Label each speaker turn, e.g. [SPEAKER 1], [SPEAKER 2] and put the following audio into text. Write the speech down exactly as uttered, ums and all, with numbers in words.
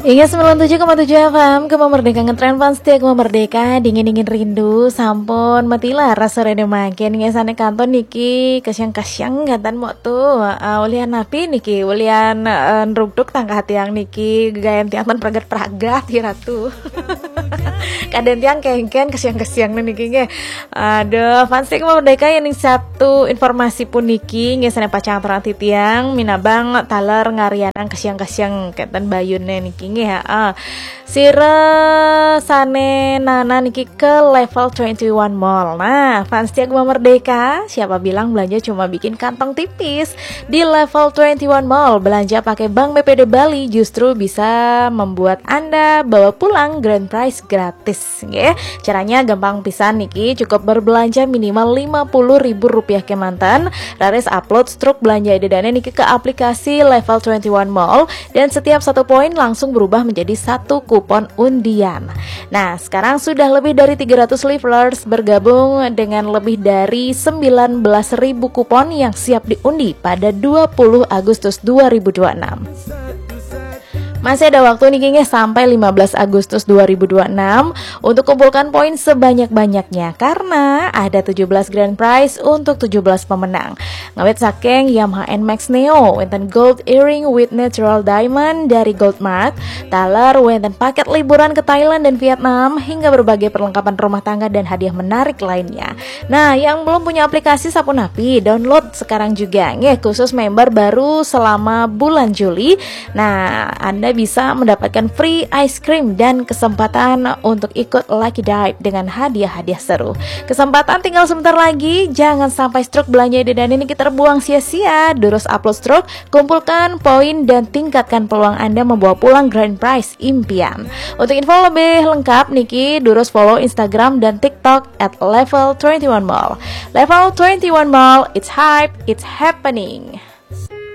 [SPEAKER 1] Hingga sembilan puluh tujuh koma tujuh F M Kema Merdeka ngetren fans setia Kema Merdeka. Dingin-dingin rindu sampun matilah rasa rene makin ngesane kanton niki kasyang-kasyang gantan mo tuh uh, ulian napi niki ulian uh, nrugduk tangka hati yang niki gayam tiantan pragat-pragat hiratu. Kadang tiang kengken kasyang-kasyang niki nge. Aduh fans setia Kema Merdeka yang satu informasi pun niki ngesane pacang terang titiang minabang taler ngarianan kasyang-kasyang kantan bayunnya niki ya, ah. Sire sane nana niki ke level dua puluh satu mall. Nah, fans setia Kema Merdeka, siapa bilang belanja cuma bikin kantong tipis? Di level dua puluh satu mall, belanja pakai Bank B P D Bali justru bisa membuat Anda bawa pulang grand prize gratis, ya. Caranya gampang pisan niki, cukup berbelanja minimal lima puluh ribu rupiah kemantan. Raris upload struk belanja ededana niki ke aplikasi level dua puluh satu mall dan setiap satu poin langsung berubah menjadi satu kupon undian. Nah, sekarang sudah lebih dari tiga ratus levelers bergabung dengan lebih dari sembilan belas ribu kupon yang siap diundi pada dua puluh Agustus dua ribu dua puluh enam. Masih ada waktu nih gengnya sampai lima belas Agustus dua ribu dua puluh enam untuk kumpulkan poin sebanyak-banyaknya karena ada tujuh belas grand prize untuk tujuh belas pemenang. Ngawet saking Yamaha N Max Neo, wenten gold earring with natural diamond dari Goldmark, taler wenten paket liburan ke Thailand dan Vietnam hingga berbagai perlengkapan rumah tangga dan hadiah menarik lainnya. Nah, yang belum punya aplikasi Sapu Napi, download sekarang juga nih khusus member baru selama bulan Juli. Nah, Anda bisa mendapatkan free ice cream dan kesempatan untuk ikut Lucky Dive dengan hadiah-hadiah seru. Kesempatan tinggal sebentar lagi, jangan sampai struk belanja dan ini kita terbuang sia-sia. Durus upload struk, kumpulkan poin dan tingkatkan peluang Anda membawa pulang grand prize impian. Untuk info lebih lengkap niki durus follow Instagram dan TikTok at level dua puluh satu mall. Level dua puluh satu mall, it's hype, it's happening.